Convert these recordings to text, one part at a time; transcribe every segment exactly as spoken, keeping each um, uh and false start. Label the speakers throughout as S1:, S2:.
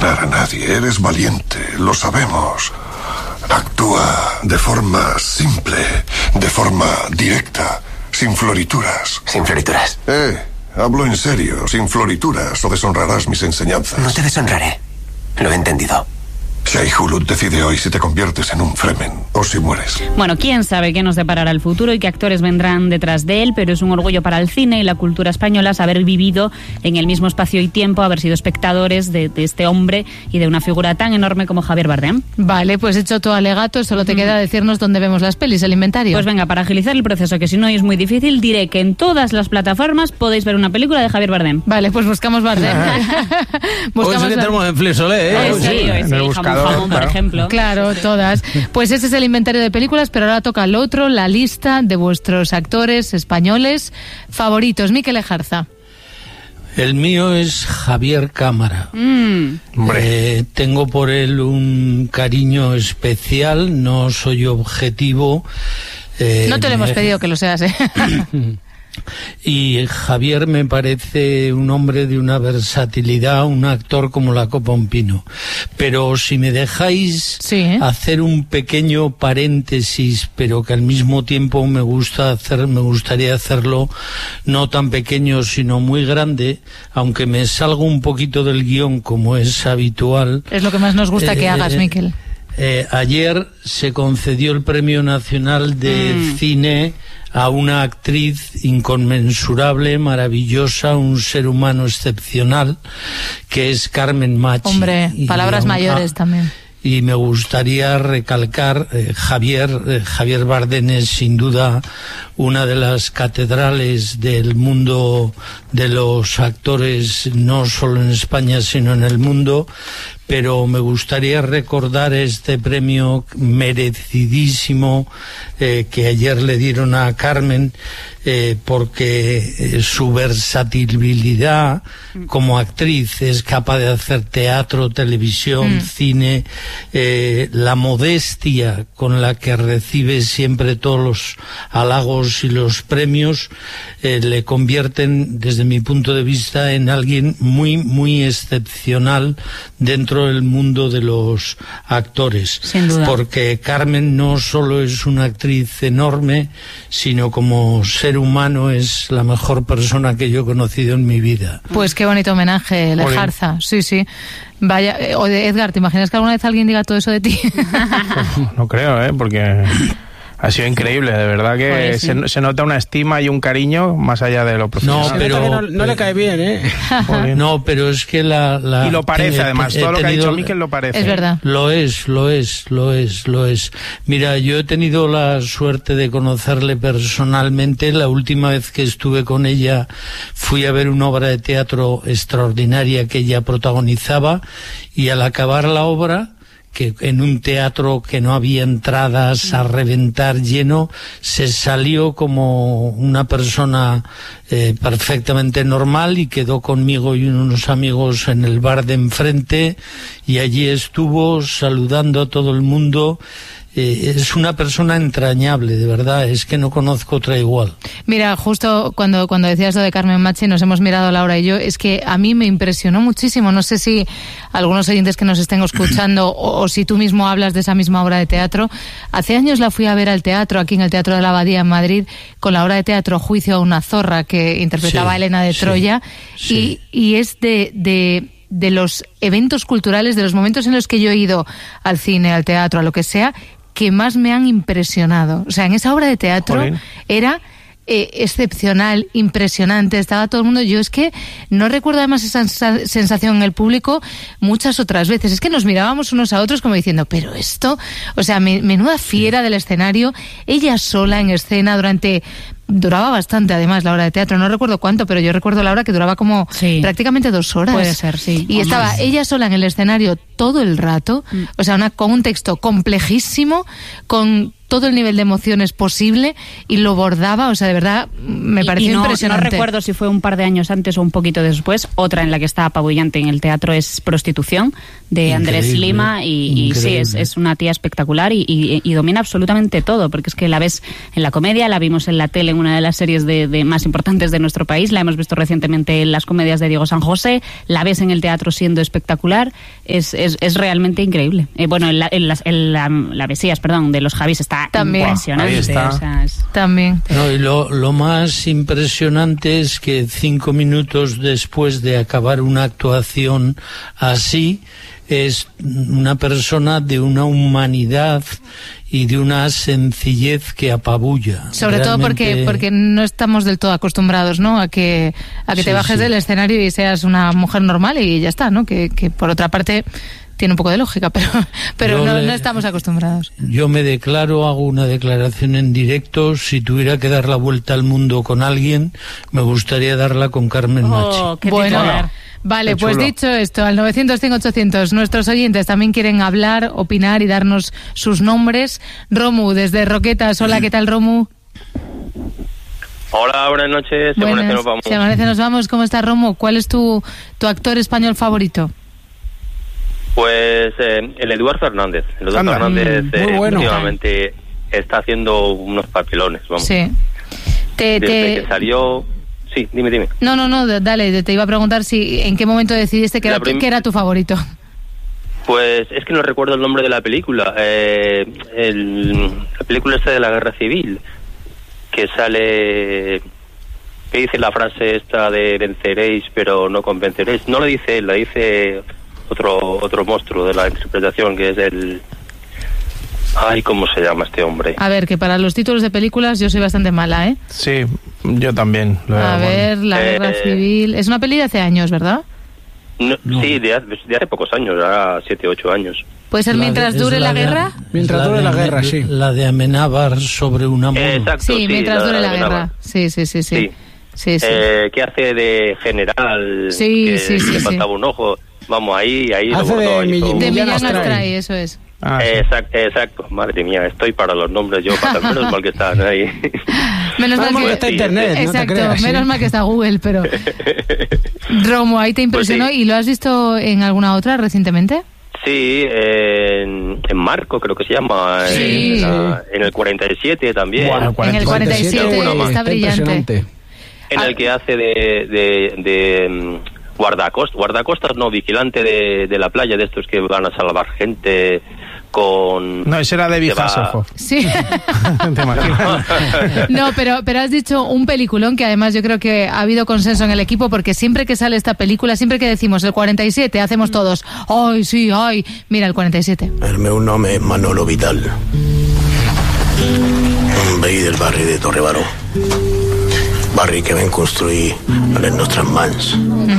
S1: impresionar a nadie. Eres valiente, lo sabemos. Actúa de forma simple, de forma directa, sin florituras.
S2: Sin florituras.
S1: Eh, hablo en serio, sin florituras o deshonrarás mis enseñanzas.
S2: No te deshonraré. Lo he entendido.
S1: Shai-Hulud decide hoy si te conviertes en un Fremen o si mueres.
S3: Bueno, quién sabe qué nos deparará el futuro y qué actores vendrán detrás de él, pero es un orgullo para el cine y la cultura española haber vivido en el mismo espacio y tiempo, haber sido espectadores de, de este hombre y de una figura tan enorme como Javier Bardem.
S4: Vale, pues hecho tu alegato, solo te mm. queda decirnos dónde vemos las pelis, el inventario.
S3: Pues venga, para agilizar el proceso, que si no es muy difícil, diré que en todas las plataformas podéis ver una película de Javier Bardem.
S4: Vale, pues buscamos Bardem.
S5: buscamos eso que tenemos en Flixolé, ¿eh?
S3: Pues sí, sí, sí, jamón, jamón, por ejemplo.
S4: Claro, todas. Pues ese es el inventario de películas, pero ahora toca el otro, la lista de vuestros actores españoles favoritos. Mikel Ejarza.
S6: El mío es Javier Cámara.
S3: Mm.
S6: Eh, tengo por él un cariño especial, no soy objetivo. Eh,
S4: no te lo hemos
S6: me...
S4: pedido que lo seas, ¿eh?
S6: Y Javier me parece un hombre de una versatilidad, un actor como la copa un pino. Pero si me dejáis
S4: sí, ¿eh?
S6: hacer un pequeño paréntesis, pero que al mismo tiempo me gusta hacer, me gustaría hacerlo no tan pequeño sino muy grande, aunque me salgo un poquito del guión como es habitual.
S4: Es lo que más nos gusta eh, que hagas, Mikel.
S6: Eh, ayer se concedió el Premio Nacional de mm. Cine a una actriz inconmensurable, maravillosa, un ser humano excepcional, que es Carmen Machi.
S4: Hombre, palabras y, mayores ah, también.
S6: Y me gustaría recalcar, eh, Javier, eh, Javier Bardem es sin duda una de las catedrales del mundo de los actores, no solo en España, sino en el mundo. Pero me gustaría recordar este premio merecidísimo eh, que ayer le dieron a Carmen, eh, porque eh, su versatilidad como actriz, es capaz de hacer teatro, televisión, mm. cine, eh, la modestia con la que recibe siempre todos los halagos y los premios, eh, le convierten, desde mi punto de vista, en alguien muy, muy excepcional dentro del mundo de los actores.
S3: Sin duda.
S6: Porque Carmen no solo es una actriz enorme, sino como ser humano es la mejor persona que yo he conocido en mi vida.
S4: Pues qué bonito homenaje, Lejarza. Sí, sí. Vaya, Edgar, ¿te imaginas que alguna vez alguien diga todo eso de ti?
S7: No creo, ¿eh? Porque ha sido increíble, de verdad que pues sí. se, se nota una estima y un cariño más allá de lo profesional.
S5: No, pero no, no le cae bien, ¿eh?
S6: No, pero es que la... la
S7: y lo parece, ten, además, todo lo que ha dicho Mikel lo parece.
S4: Es verdad.
S6: Lo es, lo es, lo es, lo es. Mira, yo he tenido la suerte de conocerle personalmente. La última vez que estuve con ella fui a ver una obra de teatro extraordinaria que ella protagonizaba, y al acabar la obra, que en un teatro que no había entradas, a reventar lleno, se salió como una persona eh, perfectamente normal y quedó conmigo y unos amigos en el bar de enfrente, y allí estuvo saludando a todo el mundo. Eh, es una persona entrañable, de verdad, es que no conozco otra igual.
S4: Mira, justo cuando, cuando decías lo de Carmen Machi, nos hemos mirado Laura y yo, es que a mí me impresionó muchísimo. No sé si algunos oyentes que nos estén escuchando o, o si tú mismo hablas de esa misma obra de teatro. Hace años la fui a ver al teatro, aquí en el Teatro de la Abadía en Madrid, con la obra de teatro Juicio a una zorra, que interpretaba sí, a Elena de sí, Troya, sí. Y, y es de... de de los eventos culturales, de los momentos en los que yo he ido al cine, al teatro, a lo que sea, que más me han impresionado. O sea, en esa obra de teatro Jolín. era eh, excepcional, impresionante, estaba todo el mundo. Yo es que no recuerdo además esa sensación en el público muchas otras veces. Es que nos mirábamos unos a otros como diciendo, pero esto, o sea, me, menuda fiera del escenario, ella sola en escena durante... Duraba bastante, además, la hora de teatro. No recuerdo cuánto, pero yo recuerdo la hora que duraba como sí. prácticamente dos horas.
S3: Puede ser, sí.
S4: Y estaba más. ella sola en el escenario todo el rato, mm. o sea, una, con un texto complejísimo, con todo el nivel de emociones posible y lo bordaba, o sea, de verdad, me pareció
S3: y no,
S4: impresionante.
S3: No recuerdo si fue un par de años antes o un poquito después, otra en la que está apabullante en el teatro es Prostitución, de
S6: Increíble,
S3: Andrés Lima, y, y sí, es, es una tía espectacular y, y, y domina absolutamente todo, porque es que la ves en la comedia, la vimos en la tele en una de las series de, de más importantes de nuestro país, la hemos visto recientemente en las comedias de Diego San José, la ves en el teatro siendo espectacular, es, es, es realmente increíble. Eh, bueno, en la, en las, en la, la Mesías, perdón, de los Javis está
S4: También.
S3: impresionante.
S7: Está.
S3: O sea, es...
S4: También.
S6: No, y lo, lo más impresionante es que cinco minutos después de acabar una actuación así, es una persona de una humanidad y de una sencillez que apabulla.
S4: Sobre
S6: Realmente...
S4: todo porque porque no estamos del todo acostumbrados, ¿no? A que a que
S6: Sí,
S4: te bajes
S6: sí.
S4: del escenario y seas una mujer normal y ya está, ¿no? Que, que por otra parte tiene un poco de lógica, pero pero
S6: Yo
S4: no,
S6: le-
S4: no estamos acostumbrados.
S6: Yo me declaro, hago una declaración en directo. Si tuviera que dar la vuelta al mundo con alguien, me gustaría darla con Carmen Machi.
S3: Oh, qué
S4: Bueno,
S3: titular.
S4: vale,
S7: Qué
S4: pues
S7: chulo.
S4: dicho esto, al novecientos cinco ochocientos, nuestros oyentes también quieren hablar, opinar y darnos sus nombres. Romu, desde Roquetas. Hola, ¿qué tal, Romu?
S8: Hola, buenas noches. Se
S4: Buenas.
S8: amanece, nos vamos.
S4: Se amanece, nos vamos. ¿Cómo estás, Romu? ¿Cuál es tu, tu actor español favorito?
S8: Pues eh, el Eduard Fernández. El Eduard
S7: Anda.
S8: Fernández
S5: Mm, muy
S8: eh,
S5: bueno.
S8: últimamente está haciendo unos papelones, vamos.
S4: Sí. Te,
S8: Desde
S4: te...
S8: que salió... Sí, dime, dime.
S4: No, no, no, d- dale, te iba a preguntar si en qué momento decidiste que
S8: La
S4: era, tu,
S8: prim-
S4: que era tu favorito.
S8: Pues es que no recuerdo el nombre de la película. Eh, el, la película esta de la Guerra Civil, que sale... que dice la frase esta de venceréis pero no convenceréis. No la dice él, la dice otro otro monstruo de la interpretación, que es el... Ay, ¿cómo se llama este hombre?
S4: A ver, que para los títulos de películas yo soy bastante mala, ¿eh?
S7: Sí, yo también. Lo-
S4: A
S7: bueno.
S4: ver, La
S8: Eh,
S4: Guerra Civil... Es una peli de hace años, ¿verdad?
S8: No,
S6: No.
S8: Sí, de, hace- de hace pocos años, ahora siete, ocho años.
S4: ¿Puede ser
S6: La de-
S4: Mientras
S6: es
S4: dure la,
S6: de-
S4: guerra?
S5: Mientras
S6: es
S5: dure la
S6: de-
S5: guerra, sí.
S6: La de Amenábar sobre una mono.
S8: Exacto,
S4: Sí,
S8: sí,
S4: Mientras
S8: la-
S4: dure la
S8: la de
S4: guerra.
S8: Navarra.
S4: Sí, sí, sí, sí.
S8: Sí.
S4: Sí, sí.
S8: Eh, que hace de general,
S4: Sí,
S8: que
S4: sí, sí,
S8: le
S4: sí.
S8: faltaba un ojo. Vamos, ahí, ahí lo
S5: Hace de
S8: bordó,
S5: Mill-
S8: hizo-
S4: De
S5: Millán
S4: Millán
S5: Astray.
S4: Astray, eso es.
S7: Ah, sí.
S8: Exacto, exacto, madre mía, estoy para los nombres yo, para menos mal que están ahí.
S4: Menos mal
S5: Vamos,
S4: que...
S5: que está
S8: sí,
S5: internet, no te
S4: Exacto,
S5: creas. ¿sí?
S4: menos mal que está Google, pero... Romo, ahí te impresionó.
S8: Pues sí.
S4: ¿Y lo has visto en alguna otra recientemente?
S8: Sí, en, en Marco creo que se llama,
S4: Sí.
S8: en, la- en el cuarenta y siete también,
S7: Bueno,
S4: En el cuarenta y siete
S8: alguna más.
S4: está brillante.
S5: impresionante.
S8: en el que hace de, de, de mm, guardacostas, guardacostas no, vigilante de, de la playa, de estos que van a salvar gente con...
S7: No, ese era David
S8: que va-
S7: Hasselhoff.
S4: Sí.
S7: ¿Te imaginas?
S4: No, pero, pero has dicho un peliculón que además yo creo que ha habido consenso en el equipo, porque siempre que sale esta película, siempre que decimos el cuarenta y siete, hacemos todos, ay, sí, ay, mira el cuarenta y siete.
S9: El meu nom és Manolo Vidal. Un veí del barri de Torrebaró. Barri que vam construir a les nostres mans.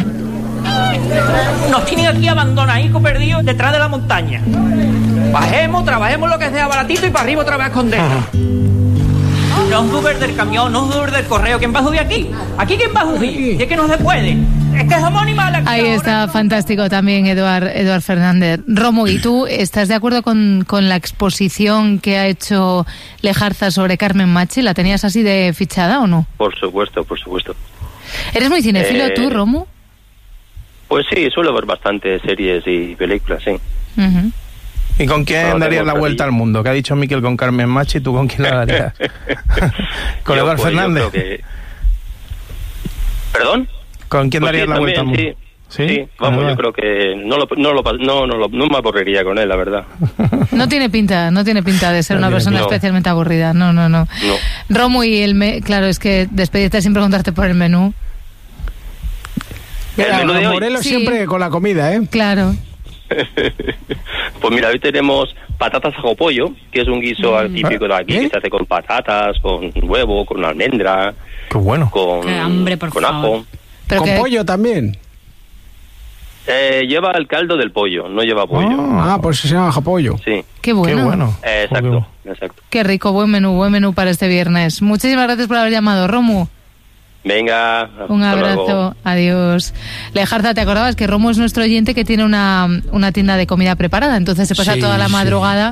S10: Nos tienen aquí abandonaditos, perdidos detrás de la montaña. Bajemos, trabajemos lo que sea baratito y para arriba otra vez a escondernos. No es Uber del camión, no es Uber del correo. ¿Quién va a subir aquí? ¿Aquí quién va a subir? Si es que no se puede. Es que somos animales. aquí
S4: Ahí
S10: ahora.
S4: está, fantástico también Eduard, Eduard Fernández. Romo, ¿y tú estás de acuerdo con, con la exposición que ha hecho Lejarza sobre Carmen Machi? ¿La tenías así de fichada o no?
S8: Por supuesto, por supuesto.
S4: ¿Eres muy cinéfilo
S8: Eh,
S4: tú, Romo?
S8: Pues sí, suelo ver bastantes series y películas, sí.
S4: Ujú.
S7: ¿Y con quién
S8: No,
S7: darías
S8: tengo
S7: la vuelta
S8: otro
S7: al mundo? Que ha dicho Miquel con Carmen Machi, ¿tú con quién la darías? ¿Con
S8: Yo,
S7: Eduard
S8: pues, yo
S7: Fernández?
S8: creo que- ¿Perdón?
S7: ¿Con quién
S8: Pues
S7: darías
S8: sí,
S7: la vuelta al mundo?
S8: también, sí. Sí, vamos,
S7: Eduard.
S8: yo creo que no, lo, no, lo, no, no, lo- no me aburriría con él, la verdad.
S4: No tiene pinta, no tiene pinta de ser
S7: No
S4: una
S7: tiene
S4: persona
S8: pinta.
S4: especialmente aburrida. No, no, no.
S8: No.
S4: Romo, y el me... claro, es que despedirte sin preguntarte por el menú.
S8: ¿El
S5: Mira,
S8: menú de
S5: los
S8: hoy?
S5: Morelos
S4: Sí.
S5: siempre con la comida, ¿eh?
S4: Claro.
S8: Pues mira, hoy tenemos patatas ajo pollo, que es un guiso
S4: Mm.
S8: típico de aquí,
S5: ¿Eh?
S8: que se hace con patatas, con huevo, con almendra,
S7: Qué bueno.
S8: con,
S3: Qué hambre, por
S8: con
S3: favor.
S8: ajo.
S4: Pero
S5: Con
S4: que...
S5: pollo también.
S8: Eh, lleva el caldo del pollo, no lleva pollo.
S7: Ah,
S5: Ah, pues se llama japollo.
S8: Sí,
S4: Qué bueno.
S7: Qué bueno.
S8: eh, exacto, exacto.
S4: Qué rico, buen menú, buen menú para este viernes. Muchísimas gracias por haber llamado, Romu.
S8: Venga,
S4: Un
S8: hasta
S4: abrazo,
S8: luego.
S4: adiós. Lejarza, ¿te acordabas que Romo es nuestro oyente que tiene una, una tienda de comida preparada? Entonces se pasa
S6: Sí,
S4: toda la
S6: sí.
S4: madrugada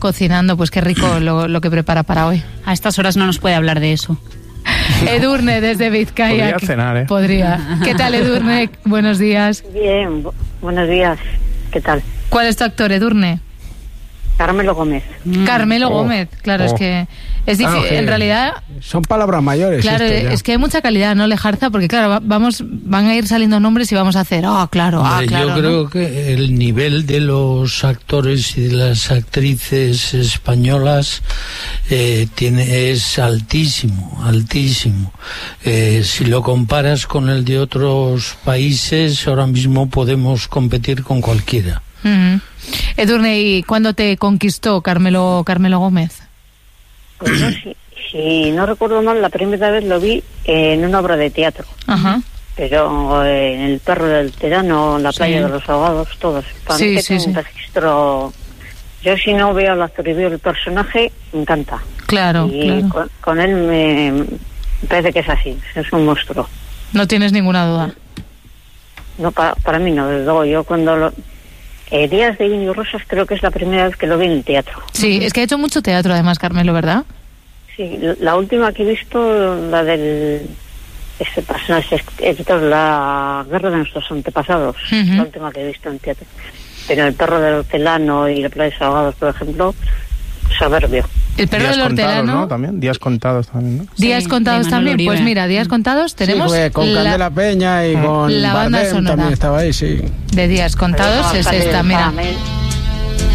S4: cocinando. Pues qué rico lo, lo que prepara para hoy.
S3: A estas horas no nos puede hablar de eso.
S4: Edurne, desde Vizcaya.
S7: Podría cenar, ¿eh?
S4: Podría. ¿Qué tal, Edurne? Buenos días.
S11: Bien, bu- buenos días. ¿Qué tal?
S4: ¿Cuál es tu actor, Edurne?
S11: Carmelo Gómez.
S4: Mm. Carmelo
S5: Oh.
S4: Gómez, claro,
S5: Oh.
S4: es que es difícil,
S5: Claro que
S4: en realidad,
S5: Son palabras mayores.
S4: claro,
S5: esto ya.
S4: es que hay mucha calidad, ¿no, Lejarza? Porque claro, va- vamos, van a ir saliendo nombres y vamos a hacer, ah, claro, ah,
S6: Hombre,
S4: claro.
S6: Yo
S4: ¿no?
S6: creo que el nivel de los actores y de las actrices españolas eh, tiene es altísimo, altísimo. Eh, si lo comparas con el de otros países, ahora mismo podemos competir con cualquiera.
S4: Ujú. Edurne, ¿y cuándo te conquistó Carmelo, Carmelo Gómez?
S11: Pues yo, si, si no recuerdo mal, la primera vez lo vi en una obra de teatro.
S4: Ajá.
S11: Pero eh, en El perro del tirano, en La playa
S4: Sí.
S11: de los ahogados, todos. Para
S4: Sí,
S11: mí que
S4: sí,
S11: tengo un
S4: sí.
S11: registro... Yo si no veo al actor y veo el personaje, me encanta.
S4: Claro,
S11: y
S4: claro.
S11: Con, con él me, me parece que es así, es un monstruo.
S4: No tienes ninguna duda.
S11: No, para, para mí no, desde luego. Yo cuando lo... Eh, Días de Vino y Rosas creo que es la primera vez que lo vi en el teatro.
S4: Sí, es que ha hecho mucho teatro además, Carmelo, ¿verdad?
S11: Sí, la última que he visto, la del... Este personaje escritor, La guerra de nuestros antepasados,
S4: Ujú.
S11: la última que he visto en teatro. Pero El perro del hortelano y La playa de los ahogados, por ejemplo, soberbio.
S4: El perro
S7: Días
S4: del
S7: contados,
S4: hortelano.
S7: ¿no? También, días contados también, ¿no?
S4: Días
S3: Sí,
S4: contados
S3: de Manuel
S4: también.
S3: Uribe.
S4: Pues mira, días contados tenemos
S5: Sí, pues, con
S4: la-
S5: Candela Peña y con
S4: la banda
S5: Bardem
S4: sonora.
S5: también estaba ahí, sí.
S4: de días contados
S11: Además,
S4: es
S11: sale
S4: esta, mira.
S11: Caramel.